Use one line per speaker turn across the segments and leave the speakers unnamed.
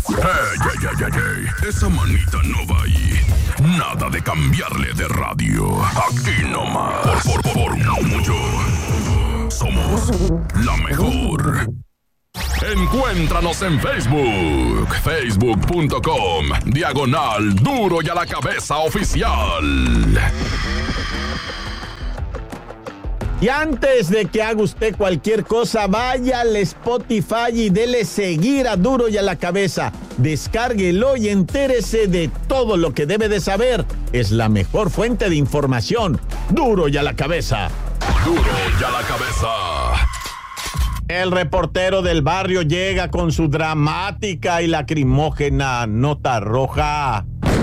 ¡Ey! Esa manita no va ahí. Nada de cambiarle de radio. Aquí nomás. Por mucho. Somos la mejor. Encuéntranos en Facebook. Facebook.com/Duro y a la Cabeza Oficial.
Y antes de que haga usted cualquier cosa, vaya al Spotify y dele seguir a Duro y a la Cabeza. Descárguelo y entérese de todo lo que debe de saber. Es la mejor fuente de información. Duro y a la Cabeza.
Duro y a la Cabeza.
El reportero del barrio llega con su dramática y lacrimógena nota roja.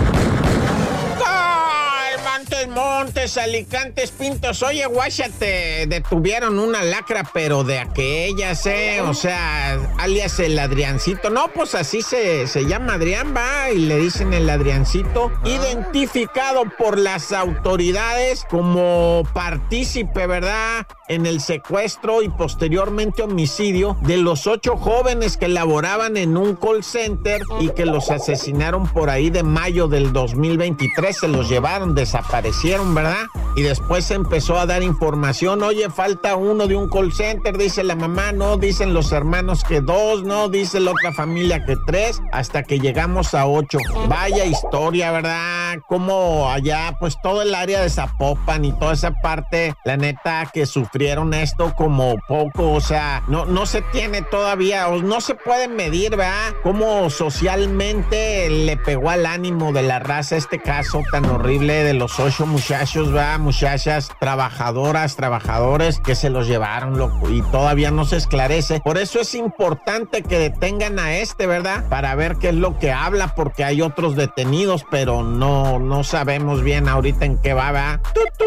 Montes, Alicantes, Pintos. Oye, guáchate, detuvieron una lacra, pero de aquellas, o sea, alias el Adriancito. No, pues así se llama Adrián, va, y le dicen el Adriancito. Identificado por las autoridades como partícipe, ¿verdad?, en el secuestro y posteriormente homicidio de los 8 jóvenes que laboraban en un call center y que los asesinaron por ahí de mayo del 2023. Se los llevaron, desaparecieron, ¿verdad? Y después se empezó a dar información. Oye, falta uno de un call center, dice la mamá. No, dicen los hermanos que 2, no, dice la otra familia que 3, hasta que llegamos a 8. Vaya historia, ¿verdad? Como allá, pues todo el área de Zapopan y toda esa parte, la neta, que sufrieron esto como poco, o sea, no se tiene todavía, o no se puede medir, ¿verdad?, cómo socialmente le pegó al ánimo de la raza este caso tan horrible de los 8 muchachos, ¿verdad?, muchachas, trabajadores que se los llevaron, loco, y todavía no se esclarece. Por eso es importante que detengan a ¿verdad?, para ver qué es lo que habla, porque hay otros detenidos, pero no sabemos bien ahorita en qué va, ¿verdad?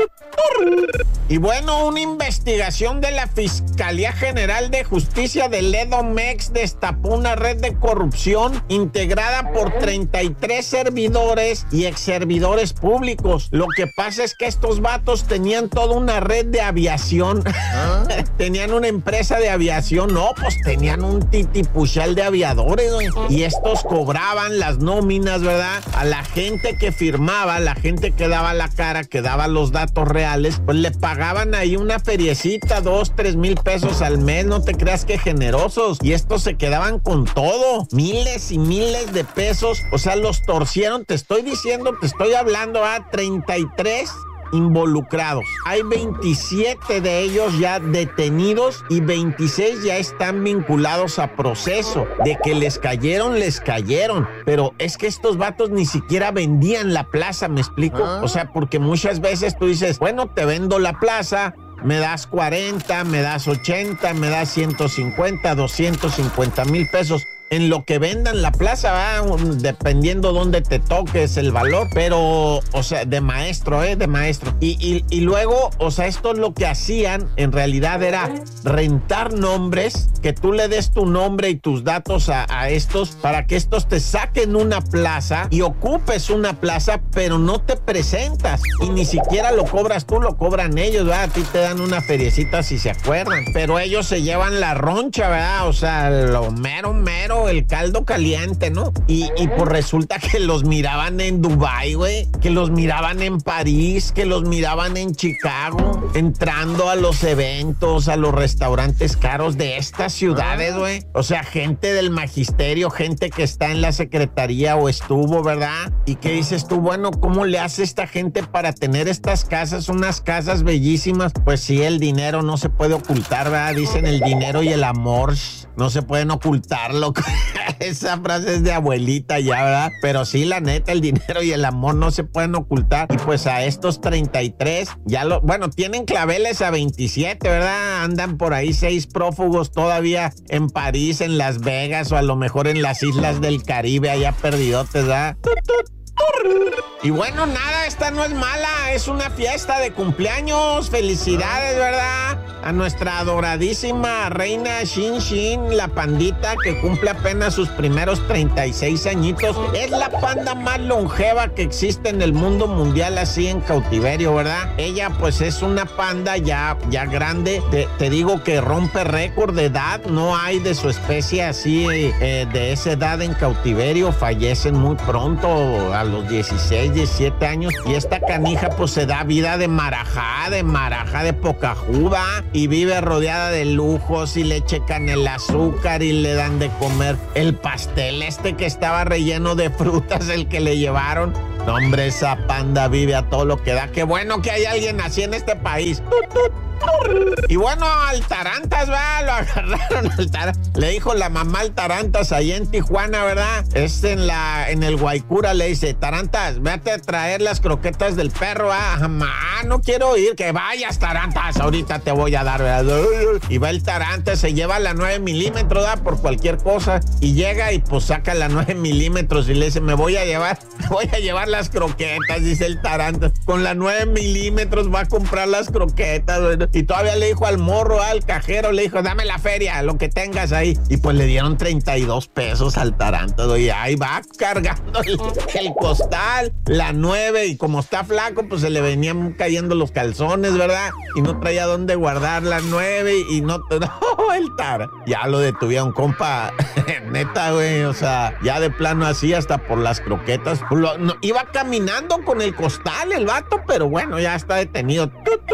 Y bueno, una investigación de la Fiscalía General de Justicia del Edomex destapó una red de corrupción integrada por 33 servidores y exservidores públicos. Lo que pasa es que estos vatos tenían toda una red de aviación. Tenían una empresa de aviación. No, pues tenían un titipuchal de aviadores, güey. Y estos cobraban las nóminas, ¿verdad?, a la gente que firmaba, la gente que daba la cara, que daba los datos reales, pues le pagaban ahí una feriecita, 2-3 mil pesos al mes. No te creas que generosos. Y estos se quedaban con todo, miles y miles de pesos. O sea, los torcieron. Te estoy hablando a 33 involucrados. Hay 27 de ellos ya detenidos y 26 ya están vinculados a proceso. De que les cayeron. Pero es que estos vatos ni siquiera vendían la plaza, ¿me explico? O sea, porque muchas veces tú dices, bueno, te vendo la plaza, me das 40, me das 80, me das 150, 250 mil pesos. En lo que vendan la plaza, ¿va?, dependiendo dónde te toques el valor, pero, o sea, de maestro. Y luego, o sea, esto es lo que hacían, en realidad era rentar nombres, que tú le des tu nombre y tus datos a estos, para que estos te saquen una plaza y ocupes una plaza, pero no te presentas. Y ni siquiera lo cobras tú, lo cobran ellos, ¿verdad? A ti te dan una feriecita si se acuerdan, pero ellos se llevan la roncha, ¿verdad? O sea, lo mero, el caldo caliente, ¿no? Y pues resulta que los miraban en Dubái, güey, que los miraban en París, que los miraban en Chicago, entrando a los eventos, a los restaurantes caros de estas ciudades, güey. O sea, gente del magisterio, gente que está en la secretaría o estuvo, ¿verdad? Y que dices tú, bueno, ¿cómo le hace esta gente para tener estas casas, unas casas bellísimas? Pues sí, el dinero no se puede ocultar, ¿verdad? Dicen el dinero y el amor no se pueden ocultarlo. Esa frase es de abuelita ya, ¿verdad? Pero sí, la neta, el dinero y el amor no se pueden ocultar. Y pues a estos 33, bueno, tienen claveles a 27, ¿verdad? Andan por ahí 6 prófugos todavía en París, en Las Vegas, o a lo mejor en las islas del Caribe, allá perdidotes, ¿verdad? Y bueno, nada, esta no es mala, es una fiesta de cumpleaños. Felicidades, ¿verdad? a nuestra adoradísima reina Shin Shin, la pandita que cumple apenas sus primeros 36 añitos. Es la panda más longeva que existe en el mundo mundial, así en cautiverio, ¿verdad? Ella pues es una panda ya grande, te digo que rompe récord de edad, no hay de su especie así de esa edad en cautiverio, fallecen muy pronto, a los 16, 17 años, y esta canija pues se da vida de marajá de pocajuda, y vive rodeada de lujos, y le checan el azúcar y le dan de comer el pastel que estaba relleno de frutas, el que le llevaron. No, hombre, esa panda vive a todo lo que da. Qué bueno que hay alguien así en este país. Y bueno, al Tarantas, va, lo agarraron al Tarantas. Le dijo la mamá al Tarantas allá en Tijuana, ¿verdad? En el Guaycura le dice: Tarantas, vete a traer las croquetas del perro, mamá, no quiero ir. Que vayas, Tarantas, ahorita te voy a dar, ¿verdad? Y va el Tarantas, se lleva la 9 milímetros, ¿verdad? Por cualquier cosa. Y llega y pues saca la 9 milímetros y le dice: me voy a llevar las croquetas, dice el Tarantas. Con la 9 milímetros va a comprar las croquetas, ¿verdad? Y todavía le dijo al morro, al cajero, le dijo: dame la feria, lo que tengas ahí. Y pues le dieron 32 pesos al Tarantas, y ahí va cargando el costal, la 9, y como está flaco, pues se le venían cayendo los calzones, ¿verdad? Y no traía dónde guardar la 9 y no, el Tarantas. Ya lo detuvieron, compa, neta, güey, o sea, ya de plano así, hasta por las croquetas. Iba caminando con el costal el vato, pero bueno, ya está detenido.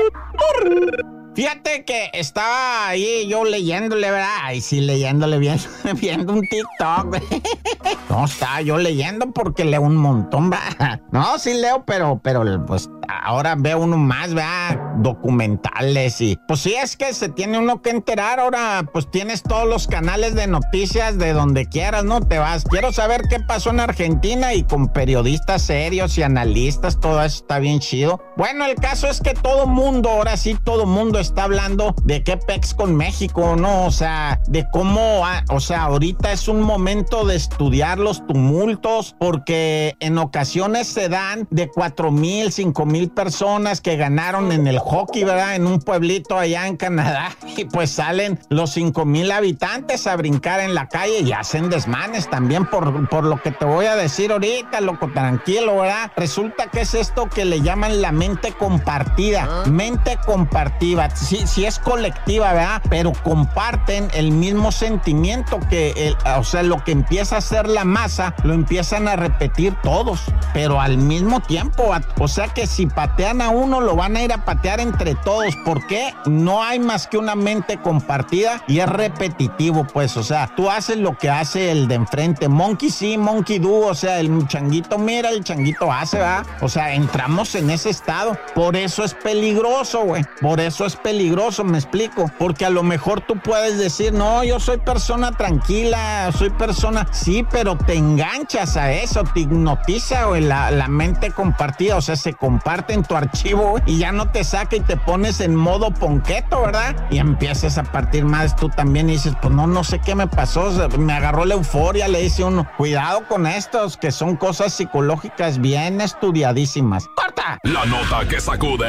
Fíjate que estaba ahí yo leyéndole, ¿verdad? Ay, sí, leyéndole, viendo un TikTok. No, estaba yo leyendo porque leo un montón, ¿verdad? No, sí leo, pero pues ahora veo uno más, ¿verdad? Documentales y... Pues sí, es que se tiene uno que enterar. Ahora, pues tienes todos los canales de noticias de donde quieras, ¿no? Te vas. Quiero saber qué pasó en Argentina, y con periodistas serios y analistas, todo eso está bien chido. Bueno, el caso es que todo mundo, ahora sí, todo mundo está hablando de qué pex con México, ¿no? O sea, de cómo, o sea, ahorita es un momento de estudiar los tumultos, porque en ocasiones se dan de 4,000, 5,000 personas que ganaron en el hockey, ¿verdad? En un pueblito allá en Canadá, y pues salen los 5,000 habitantes a brincar en la calle y hacen desmanes también por lo que te voy a decir ahorita, loco, tranquilo, ¿verdad? Resulta que es esto que le llaman la mente compartida. Mente compartida. Sí es colectiva, ¿verdad? Pero comparten el mismo sentimiento que, o sea, lo que empieza a hacer la masa, lo empiezan a repetir todos, pero al mismo tiempo. O sea que si patean a uno, lo van a ir a patear entre todos. ¿Por qué? No hay más que una mente compartida y es repetitivo, pues. O sea, tú haces lo que hace el de enfrente. Monkey sí, monkey do. O sea, el changuito mira, el changuito hace, ¿verdad? O sea, entramos en ese estado. Por eso es peligroso, güey. Por eso es peligroso, me explico. Porque a lo mejor tú puedes decir: no, yo soy persona tranquila, soy persona... Sí, pero te enganchas a eso, te hipnotiza, güey, la mente compartida. O sea, se comparte en tu archivo, güey, y ya no te saca y te pones en modo ponqueto, ¿verdad? Y empiezas a partir más tú también y dices: pues no sé qué me pasó, o sea, me agarró la euforia. Le dice uno: cuidado con estos, que son cosas psicológicas bien estudiadísimas. ¡Corta!
La nota que sacude.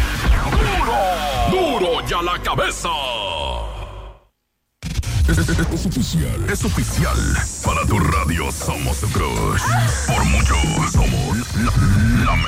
¡Duro ya la cabeza! Es oficial. Para tu radio somos tu crush. Por mucho somos la mejor.